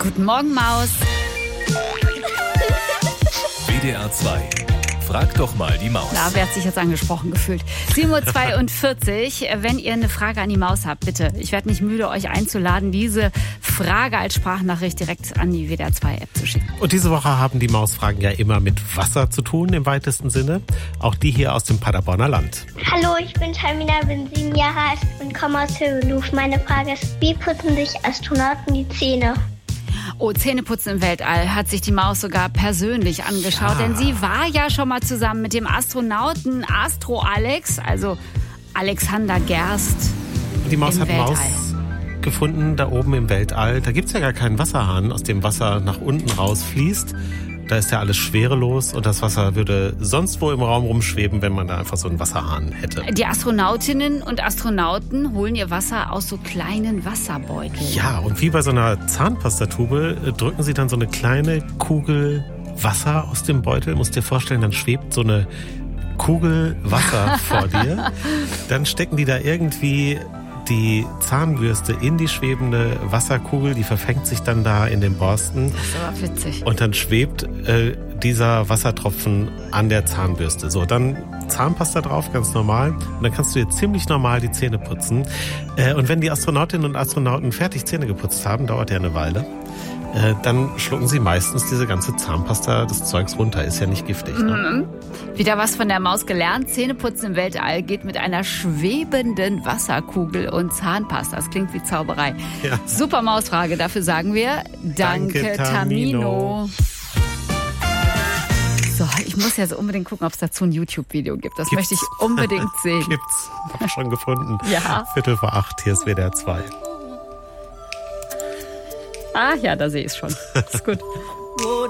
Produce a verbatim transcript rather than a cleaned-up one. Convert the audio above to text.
Guten Morgen, Maus. W D R zwei. Frag doch mal die Maus. Na, wer hat sich jetzt angesprochen gefühlt? sieben Uhr zweiundvierzig. Wenn ihr eine Frage an die Maus habt, bitte. Ich werde nicht müde, euch einzuladen, diese Frage als Sprachnachricht direkt an die W D R zwei App zu schicken. Und diese Woche haben die Mausfragen ja immer mit Wasser zu tun, im weitesten Sinne. Auch die hier aus dem Paderborner Land. Hallo, ich bin Tamina, bin sieben Jahre alt und komme aus Hövelhof. Meine Frage ist, wie putzen sich Astronauten die Zähne? Oh, Zähneputzen im Weltall hat sich die Maus sogar persönlich angeschaut. Ja. Denn sie war ja schon mal zusammen mit dem Astronauten Astro Alex, also Alexander Gerst. Die Maus Im hat Weltall. Maus gefunden, da oben im Weltall. Da gibt es ja gar keinen Wasserhahn, aus dem Wasser nach unten rausfließt. Da ist ja alles schwerelos und das Wasser würde sonst wo im Raum rumschweben, wenn man da einfach so einen Wasserhahn hätte. Die Astronautinnen und Astronauten holen ihr Wasser aus so kleinen Wasserbeuteln. Ja, und wie bei so einer Zahnpastatube äh, drücken sie dann so eine kleine Kugel Wasser aus dem Beutel. Musst dir vorstellen, dann schwebt so eine Kugel Wasser vor dir. Dann stecken die da irgendwie die Zahnbürste in die schwebende Wasserkugel, die verfängt sich dann da in den Borsten. Das ist aber witzig. Und dann schwebt äh, dieser Wassertropfen an der Zahnbürste. So, dann Zahnpasta drauf, ganz normal. Und dann kannst du jetzt ziemlich normal die Zähne putzen. Äh, und wenn die Astronautinnen und Astronauten fertig Zähne geputzt haben, dauert ja eine Weile, äh, dann schlucken sie meistens diese ganze Zahnpasta des Zeugs runter. Ist ja nicht giftig. Ne? Mhm. Wieder was von der Maus gelernt. Zähneputzen im Weltall geht mit einer schwebenden Wasserkugel und Zahnpasta. Das klingt wie Zauberei. Ja. Super Mausfrage. Dafür sagen wir Danke, Danke, Tamino. So, ich muss jetzt unbedingt gucken, ob es dazu ein YouTube-Video gibt. Das Gibt's? möchte ich unbedingt sehen. Gibt's. Hab schon gefunden. Ja. Viertel vor acht, hier ist W D R zwei. Ah ja, da sehe ich es schon. Ist gut.